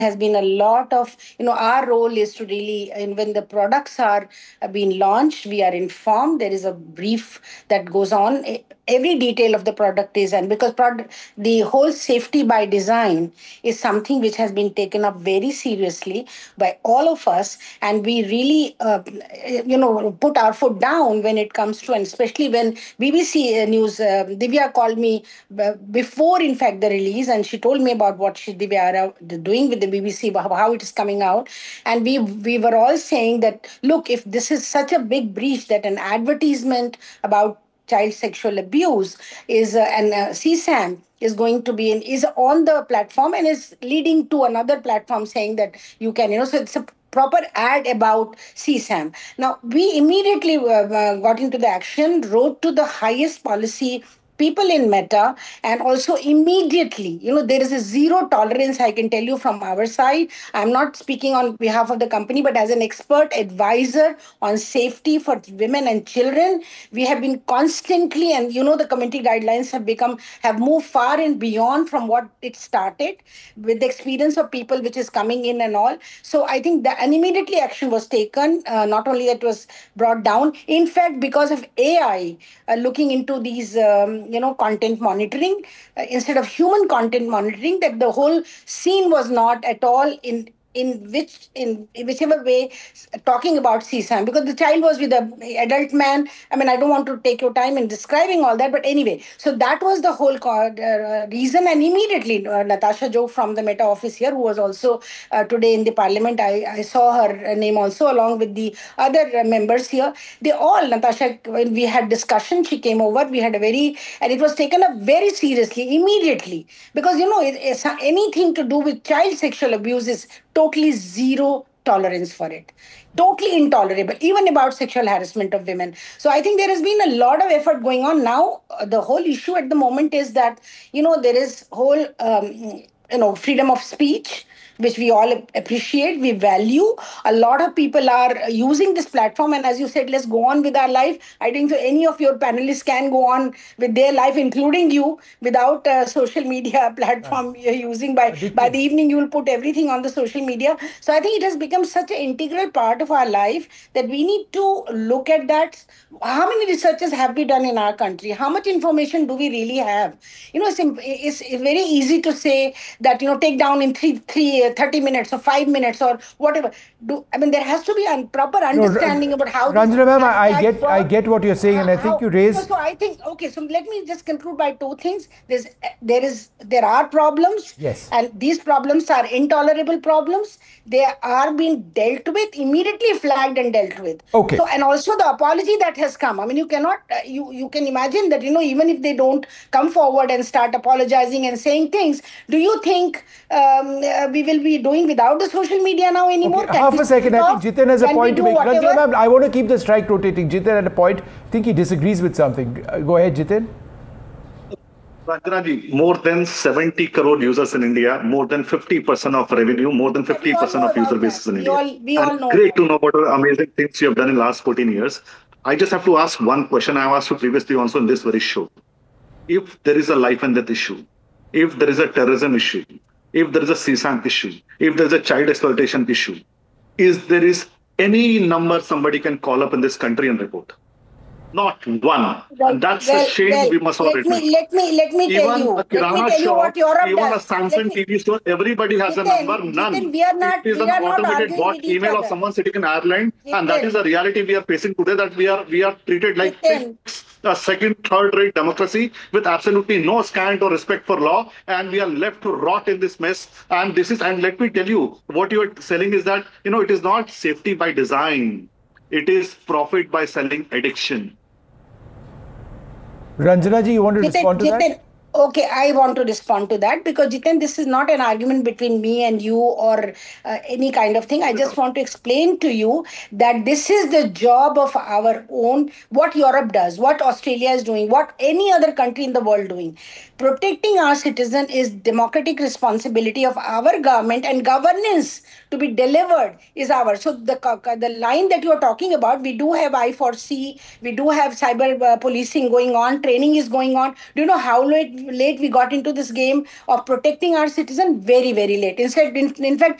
has been a lot of, our role is to really, and when the products are being launched, we are informed. There is a brief that goes on. Every detail of the product is, and because the whole safety by design is something which has been taken up very seriously by all of us, and we really, put our foot down when it comes to, and especially when BBC News, Divya called me before, in fact, the release, and she told me about what Divya are doing with the BBC, how it is coming out, and we were all saying that, look, if this is such a big breach that an advertisement about child sexual abuse is and CSAM is going to be is on the platform and is leading to another platform saying that you can, so it's a proper ad about CSAM. Now, we immediately got into the action, wrote to the highest policy people in Meta, and also immediately, there is a zero tolerance, I can tell you, from our side. I'm not speaking on behalf of the company, but as an expert advisor on safety for women and children, we have been constantly, and the community guidelines have moved far and beyond from what it started with the experience of people which is coming in and all. So I think that, and immediately action was taken. Not only that was brought down, in fact, because of AI looking into these, content monitoring, instead of human content monitoring, that the whole scene was not at all in whichever way talking about CSAM, because the child was with an adult man. I mean, I don't want to take your time in describing all that, but anyway, so that was the whole reason. And immediately, Natasha Joe from the Meta office here, who was also today in the parliament, I saw her name also along with the other members here. They all, Natasha, when we had discussion, she came over. We had a and it was taken up very seriously immediately, because it's anything to do with child sexual abuse is totally zero tolerance for it, totally intolerable, even about sexual harassment of women. So I think there has been a lot of effort going on now. The whole issue at the moment is that there is whole freedom of speech, which we all appreciate, we value. A lot of people are using this platform, and as you said, let's go on with our life. I think so any of your panelists can go on with their life, including you, without a social media platform you're using. By the evening, you will put everything on the social media. So I think it has become such an integral part of our life that we need to look at that. How many researches have we done in our country? How much information do we really have? It's very easy to say that, take down in 30 minutes or 5 minutes or whatever. There has to be a proper understanding about how Ranjana ma'am, I get what you're saying, and I think you raised. So I think, okay, so let me just conclude by two things. There are problems, yes, and these problems are intolerable problems. They are being dealt with, immediately flagged and dealt with. Okay. So, and also the apology that has come. You cannot, you can imagine that, even if they don't come forward and start apologizing and saying things, do you think we will be doing without the social media now anymore? Okay, half a second. I think Jitin has a point to make. Ranjana ma'am, I want to keep the strike rotating. Jitin had a point. I think he disagrees with something. Go ahead, Jitin. Ranjana ji, more than 70 crore users in India, more than 50% of revenue, more than 50% of user bases in India. We all know. Great to know what are amazing things you have done in the last 14 years. I just have to ask one question. I have asked you previously also in this very show. If there is a life and death issue, if there is a terrorism issue, if there is a CSAM issue, if there is a child exploitation issue, there is any number somebody can call up in this country and report? Not one. And that's a shame we must all admit. Let me tell you. Let me tell you what Europe even does. a Samsung TV store, everybody has a number. None. It is an automated bot email of someone sitting in Ireland, and that is the reality we are facing today. That we are treated like a second, third-rate democracy with absolutely no scant or respect for law, and we are left to rot in this mess. And let me tell you, what you are selling is that it is not safety by design; it is profit by selling addiction. Ranjana ji, you want to respond to that? Okay, I want to respond to that because, Jitin, this is not an argument between me and you or any kind of thing. I just want to explain to you that this is the job of our own, what Europe does, what Australia is doing, what any other country in the world doing. Protecting our citizen is democratic responsibility of our government, and governance to be delivered is ours. So the line that you are talking about, we do have I4C, we do have cyber policing going on, training is going on. Do you know how late we got into this game of protecting our citizen? Very, very late. In fact,